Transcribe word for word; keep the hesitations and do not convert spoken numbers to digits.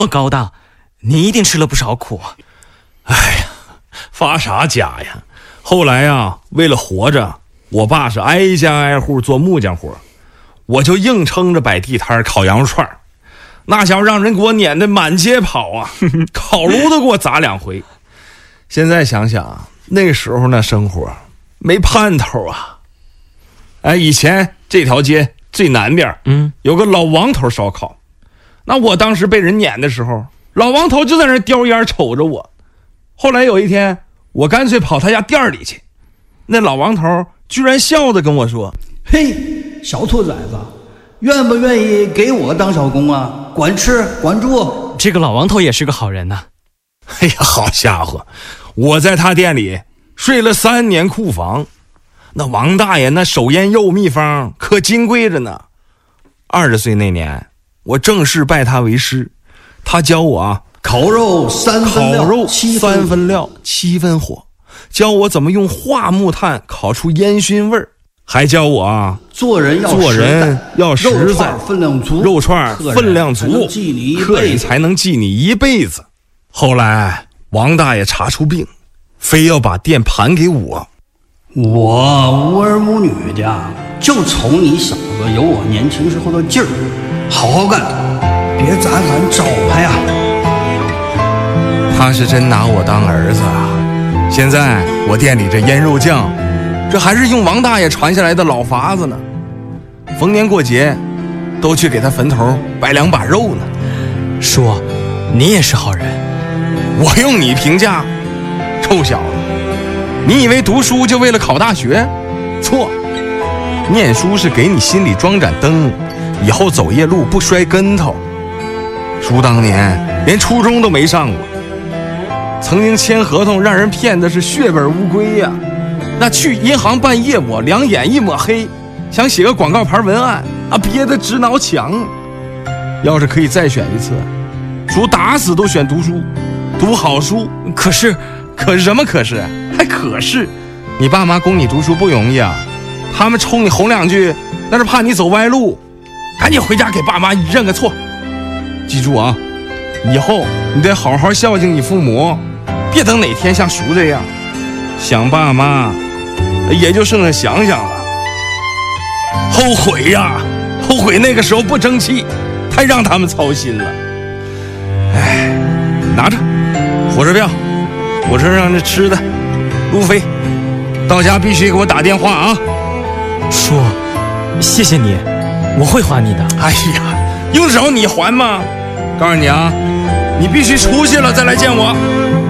么高大，你一定吃了不少苦。 哎呀，发啥家呀？后来啊，为了活着，我爸是挨家挨户做木匠活，我就硬撑着摆地摊烤羊肉串，那小子让人给我撵得满街跑啊，烤炉都给我砸两回。现在想想，那时候那生活没盼头啊。哎，以前这条街最南边，嗯，有个老王头烧烤，那我当时被人撵的时候，老王头就在那叼烟瞅着我。后来有一天，我干脆跑他家店里去，那老王头居然笑着跟我说：“ 嘿，小兔崽子，愿不愿意给我当小工啊？管吃管住。” 这个老王头也是个好人呐、啊。 哎呀，好家伙，我在他店里睡了三年库房，那王大爷那手烟肉秘方可金贵着呢。二十岁那年，我正式拜他为师，他教我啊， 烤肉三分料， 烤肉三分料七分火，教我怎么用化木炭烤出烟熏味儿，还教我啊做人要做人要实在， 肉串分量足， 肉串分量足，客人才能记你一辈子。后来王大爷查出病，非要把店盘给我。 我无儿无女的，就瞅你小子有我年轻时候的劲儿，好好干，别砸咱招牌啊！ 他是真拿我当儿子啊！现在我店里这腌肉酱，这还是用王大爷传下来的老法子呢。逢年过节，都去给他坟头摆两把肉呢。 叔，你也是好人。 我用你评价，臭小子！你以为读书就为了考大学？错，念书是给你心里装盏灯，以后走夜路不摔跟头。叔当年连初中都没上过，曾经签合同让人骗的是血本无归呀、啊。那去银行办业务，两眼一抹黑，想写个广告牌文案啊，憋得直挠墙。要是可以再选一次，叔打死都选读书，读好书。 可是， 可是什么可是？还可是，你爸妈供你读书不容易啊，他们冲你哄两句，那是怕你走歪路。赶紧回家给爸妈认个错。记住啊，以后你得好好孝敬你父母，别等哪天像叔这样想爸妈，也就剩下想想了。后悔呀，后悔那个时候不争气，太让他们操心了。哎，拿着火车票，火车上这吃的路费，到家必须给我打电话啊！ 叔，谢谢你，我会还你的。 哎呀，用得着你还吗？告诉你啊，你必须出去了再来见我。